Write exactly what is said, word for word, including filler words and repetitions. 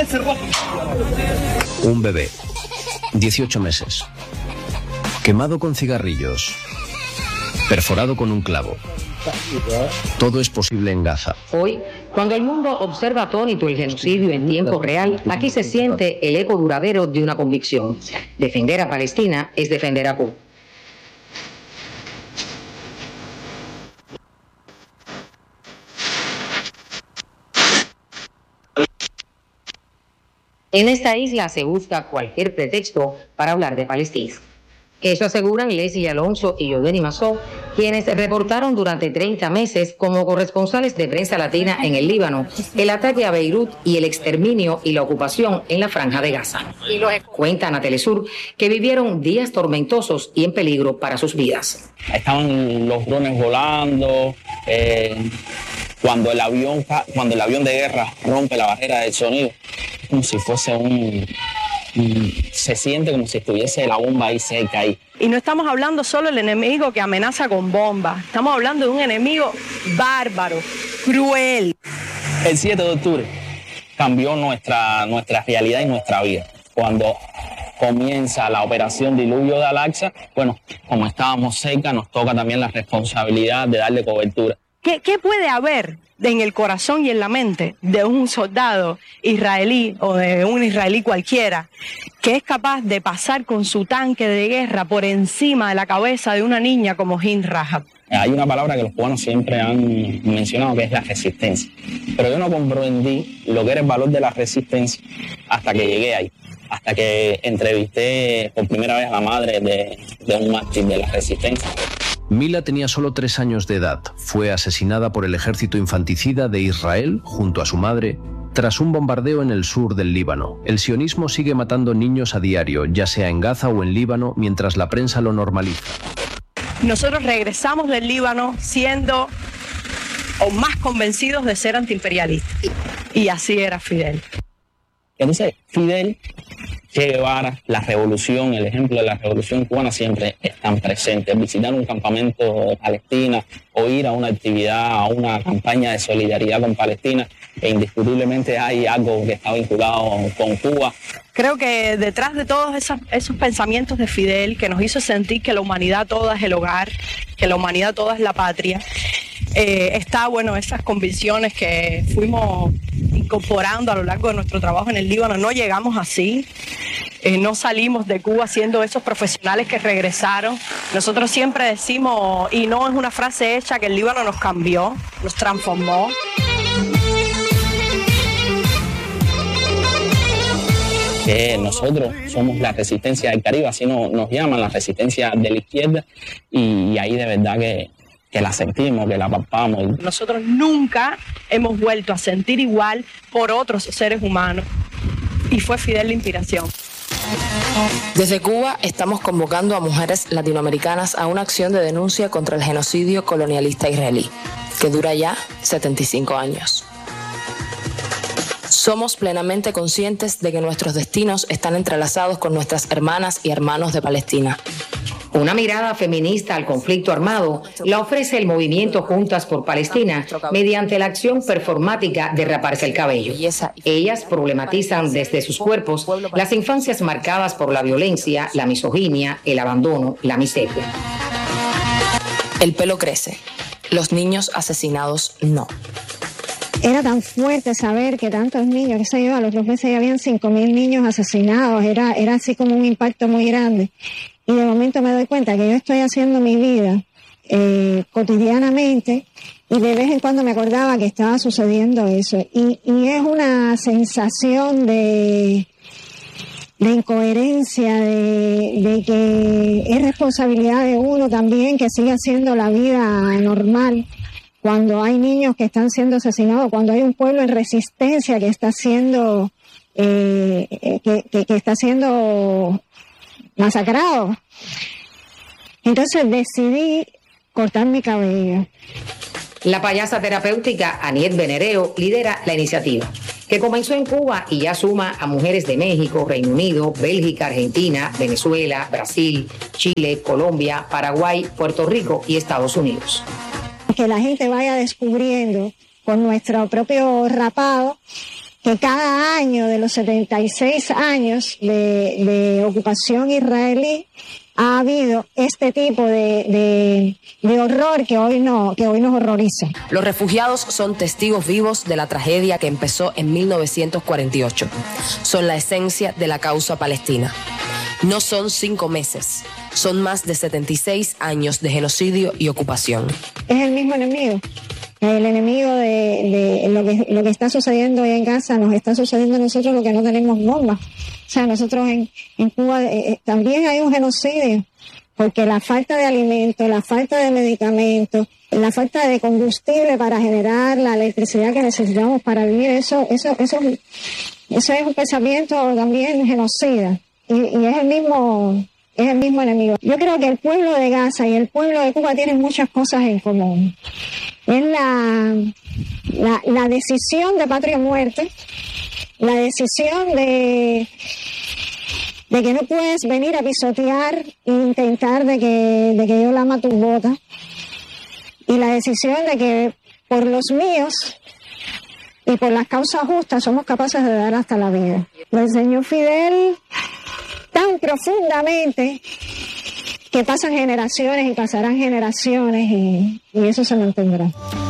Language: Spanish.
Un bebé, dieciocho meses, quemado con cigarrillos, perforado con un clavo. Todo es posible en Gaza. Hoy, cuando el mundo observa atónito el genocidio en tiempo real, aquí se siente el eco duradero de una convicción. Defender a Palestina es defender a Cuba. En esta isla se busca cualquier pretexto para hablar de Palestina. Eso aseguran Leslie Alonso y Yodeni Mazó, quienes reportaron durante treinta meses como corresponsales de prensa latina en el Líbano el ataque a Beirut y el exterminio y la ocupación en la Franja de Gaza. Cuentan a Telesur que vivieron días tormentosos y en peligro para sus vidas. Estaban los drones volando, eh, cuando el avión, cuando el avión de guerra rompe la barrera del sonido, como si fuese un... se siente como si estuviese la bomba ahí cerca ahí. Y no estamos hablando solo del enemigo que amenaza con bombas, estamos hablando de un enemigo bárbaro, cruel. El siete de octubre cambió nuestra, nuestra realidad y nuestra vida. Cuando comienza la operación Diluvio de Al-Aqsa, bueno, como estábamos cerca, nos toca también la responsabilidad de darle cobertura. ¿Qué, qué puede haber en el corazón y en la mente de un soldado israelí o de un israelí cualquiera que es capaz de pasar con su tanque de guerra por encima de la cabeza de una niña como Hind Rahab? Hay una palabra que los cubanos siempre han mencionado, que es la resistencia. Pero yo no comprendí lo que era el valor de la resistencia hasta que llegué ahí, hasta que entrevisté por primera vez a la madre de, de un mártir de la resistencia. Mila tenía solo tres años de edad. Fue asesinada por el ejército infanticida de Israel, junto a su madre, tras un bombardeo en el sur del Líbano. El sionismo sigue matando niños a diario, ya sea en Gaza o en Líbano, mientras la prensa lo normaliza. Nosotros regresamos del Líbano siendo o más convencidos de ser antiimperialistas. Y así era Fidel. Entonces, Fidel, Che Guevara, la revolución, el ejemplo de la revolución cubana siempre están presentes. Visitar un campamento de Palestina o ir a una actividad, a una campaña de solidaridad con Palestina, e indiscutiblemente hay algo que está vinculado con Cuba. Creo que detrás de todos esos, esos pensamientos de Fidel, que nos hizo sentir que la humanidad toda es el hogar, que la humanidad toda es la patria, eh, está, bueno, esas convicciones que fuimos incorporando a lo largo de nuestro trabajo en el Líbano. No llegamos así, eh, no salimos de Cuba siendo esos profesionales que regresaron. Nosotros siempre decimos, y no es una frase hecha, que el Líbano nos cambió, nos transformó. Que nosotros somos la resistencia del Caribe, así nos, nos llaman, la resistencia de la izquierda, y, y ahí de verdad que, que la sentimos, que la palpamos. Nosotros nunca hemos vuelto a sentir igual por otros seres humanos, y fue Fidel la inspiración. Desde Cuba estamos convocando a mujeres latinoamericanas a una acción de denuncia contra el genocidio colonialista israelí, que dura ya setenta y cinco años. Somos plenamente conscientes de que nuestros destinos están entrelazados con nuestras hermanas y hermanos de Palestina. Una mirada feminista al conflicto armado la ofrece el movimiento Juntas por Palestina mediante la acción performática de raparse el cabello. Ellas problematizan desde sus cuerpos las infancias marcadas por la violencia, la misoginia, el abandono, la miseria. El pelo crece, los niños asesinados no. Era tan fuerte saber que tantos niños, qué sé yo, a los dos meses ya habían cinco mil niños asesinados, era, era así como un impacto muy grande. Y de momento me doy cuenta que yo estoy haciendo mi vida eh, cotidianamente, y de vez en cuando me acordaba que estaba sucediendo eso. Y, y es una sensación de, de incoherencia, de, de que es responsabilidad de uno también que siga haciendo la vida normal. Cuando hay niños que están siendo asesinados, cuando hay un pueblo en resistencia que está siendo eh, que, que, que está siendo masacrado. Entonces decidí cortar mi cabello. La payasa terapéutica Aniet Venereo lidera la iniciativa, que comenzó en Cuba y ya suma a mujeres de México, Reino Unido, Bélgica, Argentina, Venezuela, Brasil, Chile, Colombia, Paraguay, Puerto Rico y Estados Unidos. Que la gente vaya descubriendo con nuestro propio rapado que cada año de los setenta y seis años de, de ocupación israelí ha habido este tipo de, de, de horror que hoy, no, que hoy nos horroriza. Los refugiados son testigos vivos de la tragedia que empezó en mil novecientos cuarenta y ocho. Son la esencia de la causa palestina. No son cinco meses, son más de setenta y seis años de genocidio y ocupación. Es el mismo enemigo. El enemigo de, de lo que lo que está sucediendo hoy en Gaza nos está sucediendo a nosotros, lo que no tenemos bombas. O sea, nosotros en, en Cuba eh, también hay un genocidio, porque la falta de alimentos, la falta de medicamentos, la falta de combustible para generar la electricidad que necesitamos para vivir, eso eso eso, eso es un pensamiento también genocida. Y, y es el mismo es el mismo enemigo. Yo creo que el pueblo de Gaza y el pueblo de Cuba tienen muchas cosas en común. Es la, la, la decisión de patria o muerte, la decisión de, de que no puedes venir a pisotear e intentar de que, de que yo lama tus botas, y la decisión de que por los míos y por las causas justas somos capaces de dar hasta la vida. Lo enseñó Fidel tan profundamente que pasan generaciones y pasarán generaciones y, y eso se mantendrá.